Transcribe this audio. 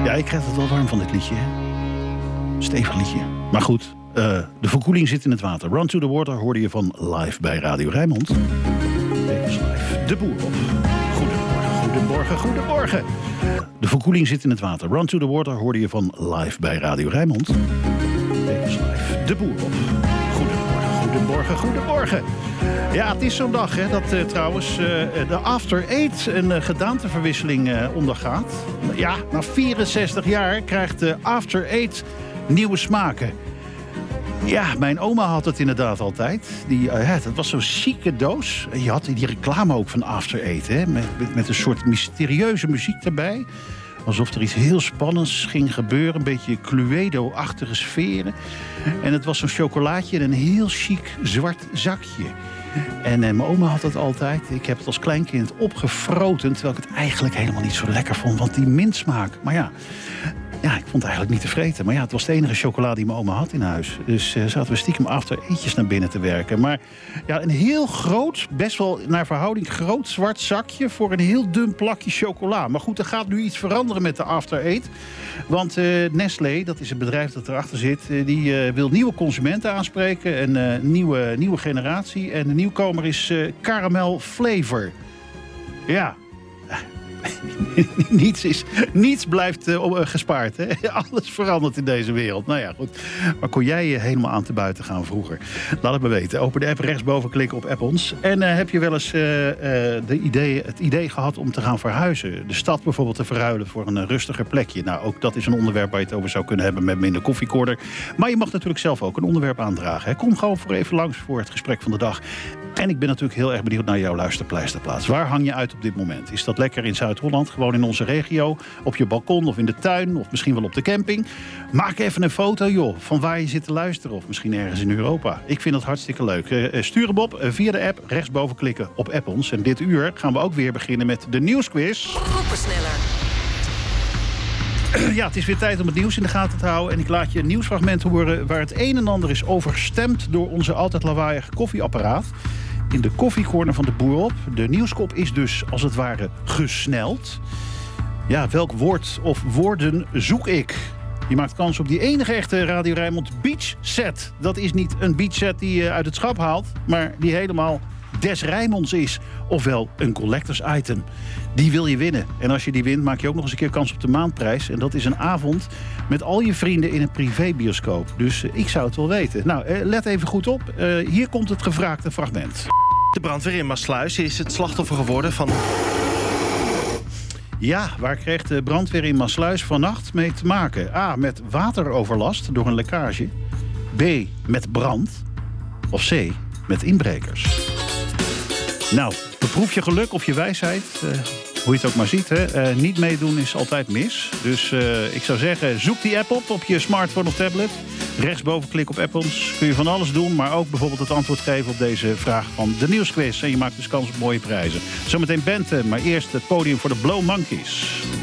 Ja, ik krijg het wel warm van dit liedje. Hè? Stevig liedje. Maar goed, de verkoeling zit in het water. Run to the Water hoorde je van live bij Radio Rijnmond. Tevens live de boer op. Goedemorgen. De verkoeling zit in het water. Run to the Water hoorde je van live bij Radio Rijnmond. Tevens live de boer op. Goedemorgen. Ja, het is zo'n dag hè, dat trouwens de After Eight een gedaanteverwisseling ondergaat. Ja, na 64 jaar krijgt de After Eight nieuwe smaken. Ja, mijn oma had het inderdaad altijd. Het was zo'n chique doos. Je had die reclame ook van After Eight, hè, met een soort mysterieuze muziek erbij. Alsof er iets heel spannends ging gebeuren. Een beetje Cluedo-achtige sferen. En het was zo'n chocolaatje in een heel chic zwart zakje. En mijn oma had het altijd. Ik heb het als kleinkind opgefroten, terwijl ik het eigenlijk helemaal niet zo lekker vond. Want die mintsmaak, maar ja, ik vond het eigenlijk niet te vreten. Maar ja, het was de enige chocolade die mijn oma had in huis. Dus zaten we stiekem After Eetjes naar binnen te werken. Maar ja, een heel groot, best wel naar verhouding groot zwart zakje voor een heel dun plakje chocola. Maar goed, er gaat nu iets veranderen met de After Eight. Want Nestlé, dat is het bedrijf dat erachter zit, die wil nieuwe consumenten aanspreken. Een nieuwe generatie. En de nieuwkomer is caramel flavor. Ja. Niets blijft gespaard. Hè? Alles verandert in deze wereld. Nou ja, goed. Maar kon jij helemaal aan te buiten gaan vroeger? Laat het me weten. Open de app rechtsboven, klikken op App ons. En heb je wel eens het idee gehad om te gaan verhuizen? De stad bijvoorbeeld te verruilen voor een rustiger plekje. Nou, ook dat is een onderwerp waar je het over zou kunnen hebben met minder koffiekorder. Maar je mag natuurlijk zelf ook een onderwerp aandragen. Hè? Kom gewoon even langs voor het gesprek van de dag. En ik ben natuurlijk heel erg benieuwd naar jouw luisterpleisterplaats. Waar hang je uit op dit moment? Is dat lekker in Zuid-Holland, gewoon in onze regio, op je balkon of in de tuin of misschien wel op de camping? Maak even een foto, joh, van waar je zit te luisteren of misschien ergens in Europa. Ik vind dat hartstikke leuk. Stuur hem op via de app, rechtsboven klikken op App ons. En dit uur gaan we ook weer beginnen met de nieuwsquiz. Groepensneller. Ja, het is weer tijd om het nieuws in de gaten te houden. En ik laat je een nieuwsfragment horen waar het een en ander is overstemd door onze altijd lawaaiige koffieapparaat. In de koffiecorner van de boer op. De nieuwskop is dus als het ware gesneld. Ja, welk woord of woorden zoek ik? Je maakt kans op die enige echte Radio Rijnmond Beach Set. Dat is niet een beach set die je uit het schap haalt, maar die helemaal des Rijnmonds is. Ofwel een collectors item. Die wil je winnen. En als je die wint, maak je ook nog eens een keer kans op de maandprijs. En dat is een avond met al je vrienden in een privébioscoop. Dus ik zou het wel weten. Nou, let even goed op. Hier komt het gevraagde fragment. De brandweer in Maassluis is het slachtoffer geworden van... Ja, waar kreeg de brandweer in Maassluis vannacht mee te maken? A, met wateroverlast door een lekkage. B, met brand. Of C, met inbrekers. Nou, beproef je geluk of je wijsheid, hoe je het ook maar ziet. Hè? Niet meedoen is altijd mis. Dus ik zou zeggen, zoek die app op je smartphone of tablet. Rechtsboven klik op App ons. Kun je van alles doen, maar ook bijvoorbeeld het antwoord geven op deze vraag van de nieuwsquiz. En je maakt dus kans op mooie prijzen. Zometeen Bente, maar eerst het podium voor de Blow Monkeys.